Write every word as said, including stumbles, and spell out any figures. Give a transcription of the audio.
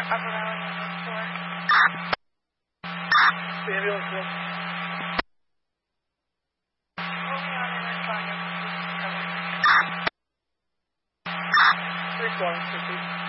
Upper Valley one one four. The ambulance one. Only on and responding. Responding, fifty.